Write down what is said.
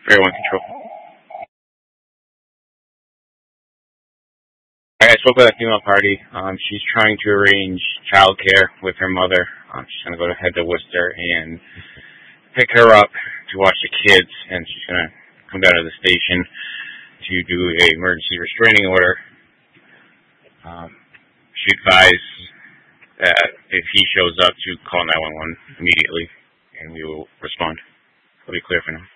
Area 1 Control. I spoke with a female party. She's trying to arrange childcare with her mother. She's going to go head to Worcester and pick her up to watch the kids, and she's going to come down to the station to do an emergency restraining order. She advised that if he shows up to call 911 immediately, and we will respond. It'll be clear for now.